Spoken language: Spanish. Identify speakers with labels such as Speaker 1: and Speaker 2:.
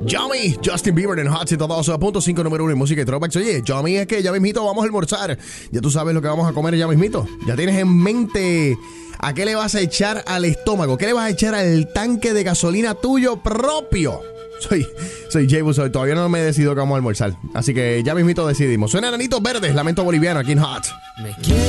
Speaker 1: Yummy, Justin Bieber en Hot 102.5 número 1 en música y throwbacks. Oye, Yummy es que ya mismito vamos a almorzar. Ya tú sabes lo que vamos a comer ya mismito. Ya tienes en mente a qué le vas a echar al estómago, qué le vas a echar al tanque de gasolina tuyo propio. Soy Jay Busoy, todavía no me he decidido que vamos a almorzar. Así que ya mismito decidimos. Suena Enanitos Verdes, Lamento Boliviano aquí en Hot.
Speaker 2: Me quiero